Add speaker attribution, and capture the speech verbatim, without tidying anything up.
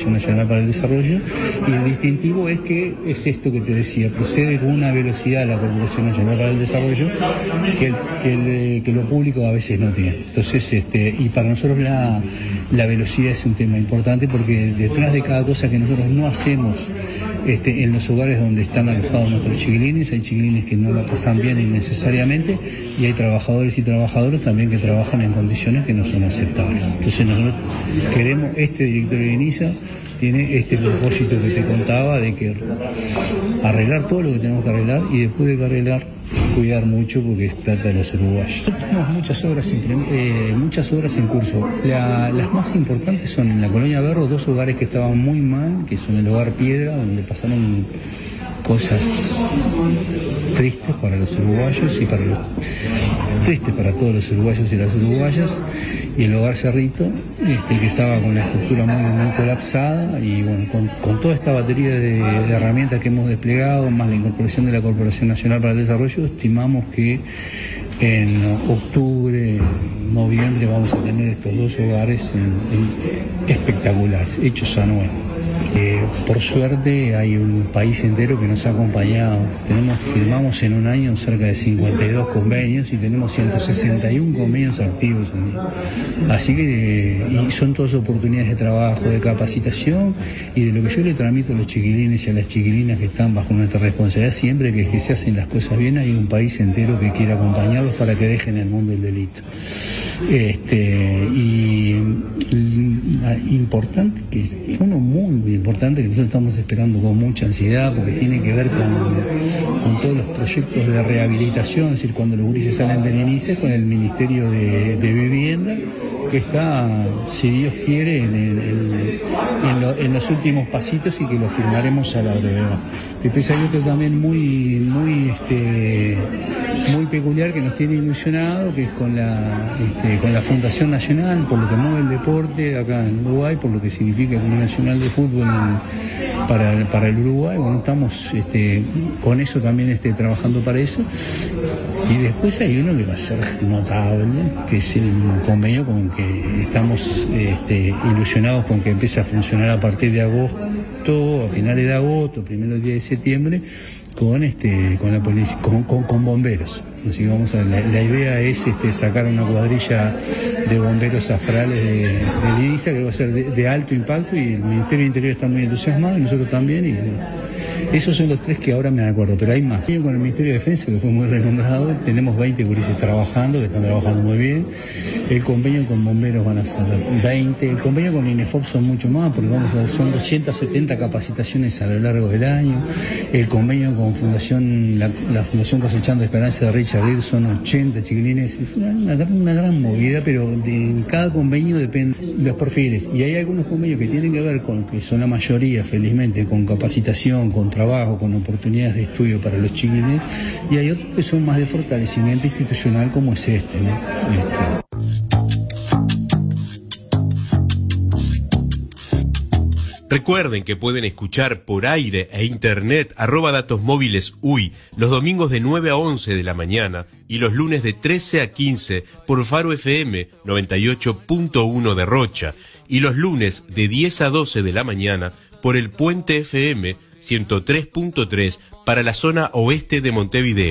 Speaker 1: Corporación Nacional para el Desarrollo, y el distintivo es que es esto que te decía, procede con una velocidad la Corporación Nacional para el Desarrollo que, el, que, el, que lo público a veces no tiene. Entonces, este, y para nosotros la, la velocidad es un tema importante, porque detrás de cada cosa que nosotros no hacemos este, en los hogares donde están alojados nuestros chiquilines, hay chiquilines que no la pasan bien innecesariamente, y hay trabajadores y trabajadoras también que trabajan en condiciones que no son aceptables. Entonces nosotros queremos, este directorio de INISA tiene este propósito que te contaba, de que arreglar todo lo que tenemos que arreglar, y después de que arreglar, cuidar mucho, porque es plata de los uruguayos. Tenemos muchas obras en, eh, muchas obras en curso. La, las más importantes son en la Colonia Berro, dos hogares que estaban muy mal, que son el Hogar Piedra, donde pasaron cosas tristes para los uruguayos y para los tristes para todos los uruguayos y las uruguayas, y el Hogar Cerrito, este, que estaba con la estructura muy, muy colapsada, y bueno, con, con toda esta batería de, de herramientas que hemos desplegado, más la incorporación de la Corporación Nacional para el Desarrollo, estimamos que en octubre, noviembre vamos a tener estos dos hogares en, en espectaculares, hechos a nuevo. Eh, por suerte hay un país entero que nos ha acompañado. Tenemos, firmamos en un año cerca de cincuenta y dos convenios, y tenemos ciento sesenta y uno convenios activos en día. Así que eh, y son todas oportunidades de trabajo, de capacitación, y de lo que yo le transmito a los chiquilines y a las chiquilinas que están bajo nuestra responsabilidad siempre, que es que se hacen las cosas bien. Hay un país entero que quiere acompañarlos para que dejen el mundo del delito. Este, y importante, que es uno muy, muy importante, que nosotros estamos esperando con mucha ansiedad, porque tiene que ver con, con todos los proyectos de rehabilitación, es decir, cuando los gurises salen del INISA, con el Ministerio de, de Vivienda, que está, si Dios quiere, en, en, en, lo, en los últimos pasitos, y que lo firmaremos a la brevedad. Después hay otro también muy, muy, este, muy peculiar que nos tiene ilusionado, que es con la, este, con la Fundación Nacional, por lo que mueve el deporte acá en Uruguay, por lo que significa el Club Nacional de Fútbol en, para, para el Uruguay. Bueno, estamos este, con eso también este, trabajando para eso. Y después hay uno que va a ser notable, que es el convenio con que estamos este, ilusionados con que empiece a funcionar a partir de agosto, a finales de agosto, primeros días de septiembre, con este con la policía, con, con, con bomberos. Así que vamos a la, la idea es este, sacar una cuadrilla de bomberos afrales de, de INISA, que va a ser de, de alto impacto, y el Ministerio de Interior está muy entusiasmado, y nosotros también, y esos son los tres que ahora me acuerdo, pero hay más. Con el Ministerio de Defensa, que fue muy renombrado, tenemos veinte gurises trabajando, que están trabajando muy bien. El convenio con bomberos van a ser veinte, el convenio con INEFOP son mucho más, porque vamos a, son doscientas setenta capacitaciones a lo largo del año. El convenio con Fundación, la, la Fundación Cosechando Esperanza de Richard Reed son ochenta chiquilines. Fue una, una, una gran movida, pero de cada convenio dependen los perfiles. Y hay algunos convenios que tienen que ver con, que son la mayoría, felizmente, con capacitación, con trabajo, con oportunidades de estudio para los chiquilines, y hay otros que son más de fortalecimiento institucional, como es este, ¿no? Este.
Speaker 2: Recuerden que pueden escuchar por aire e internet arroba datos móviles U Y los domingos de nueve a once de la mañana y los lunes de trece a quince por Faro F M noventa y ocho punto uno de Rocha, y los lunes de diez a doce de la mañana por el Puente F M ciento tres punto tres para la zona oeste de Montevideo.